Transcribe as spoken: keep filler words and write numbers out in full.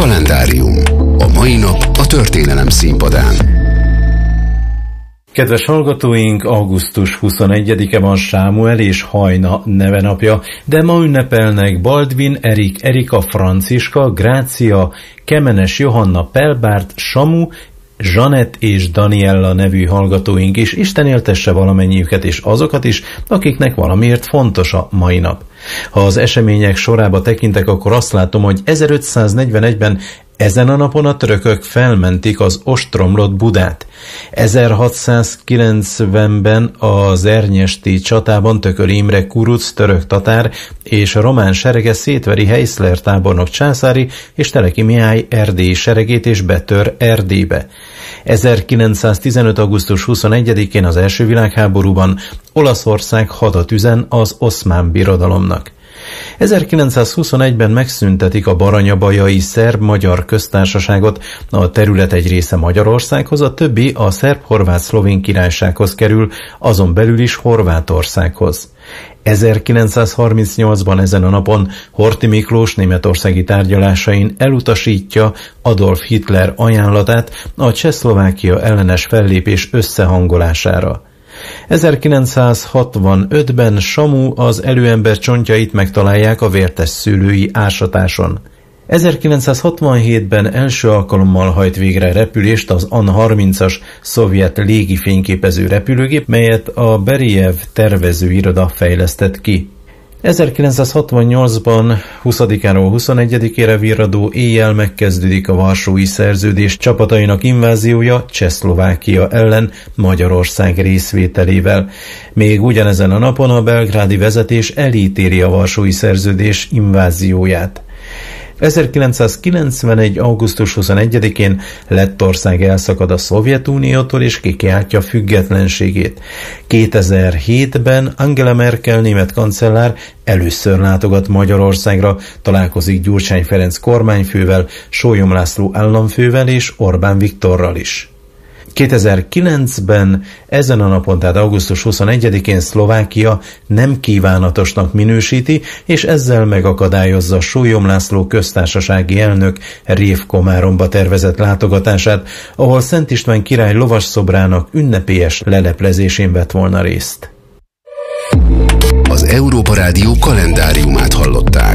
Kalendárium. A mai nap a történelem színpadán. Kedves hallgatóink, augusztus huszonegyedike van Sámuel és Hajna nevenapja, de ma ünnepelnek Baldvin, Erik, Erika, Franciska, Grácia, Kemenes Johanna, Pelbárt, Samu, Zsanett és Daniella nevű hallgatóink is. Isten éltesse valamennyiüket és azokat is, akiknek valamiért fontos a mai nap. Ha az események sorába tekintek, akkor azt látom, hogy ezerötszáznegyvenegyben ezen a napon a törökök felmentik az ostromlott Budát. ezerhatszázkilencvenben az ernyesti csatában Tököl Imre kuruc török tatár és a román serege szétveri Heiszler tábornok császári és Teleki Mihály erdélyi seregét és betör Erdélybe. ezerkilencszáztizenöt. augusztus huszonegyedikén az első világháborúban Olaszország hadat üzen az Oszmán Birodalomnak. ezerkilencszázhuszonegyben megszüntetik a baranyabajai szerb-magyar köztársaságot, a terület egy része Magyarországhoz, a többi a szerb-horvát-szlovén királysághoz kerül, azon belül is Horvátországhoz. ezerkilencszázharmincnyolcban ezen a napon Horthy Miklós németországi tárgyalásain elutasítja Adolf Hitler ajánlatát a Csehszlovákia ellenes fellépés összehangolására. ezerkilencszázhatvanötben Samu az előember csontjait megtalálják a vértes szőlői ásatáson. ezerkilencszázhatvanhétben első alkalommal hajt végre repülést az An harmincas szovjet légi fényképező repülőgép, melyet a Beriev tervezőiroda fejlesztett ki. ezerkilencszázhatvannyolcban huszadikáról huszonegyedikére virradó éjjel megkezdődik a Varsói Szerződés csapatainak inváziója Csehszlovákia ellen Magyarország részvételével. Még ugyanezen a napon a belgrádi vezetés elítéli a Varsói Szerződés invázióját. ezerkilencszázkilencvenegy. augusztus huszonegyedikén Lettország elszakad a Szovjetuniótól és kikiáltja függetlenségét. kétezer-hétben Angela Merkel német kancellár először látogat Magyarországra, találkozik Gyurcsány Ferenc kormányfővel, Sólyom László államfővel és Orbán Viktorral is. kétezer-kilencben ezen a napon, tehát augusztus huszonegyedikén Szlovákia nem kívánatosnak minősíti, és ezzel megakadályozza Sólyom László köztársasági elnök Rév Komáromba tervezett látogatását, ahol Szent István király lovasszobrának ünnepélyes leleplezésén vett volna részt. Az Európa Rádió kalendáriumát hallották.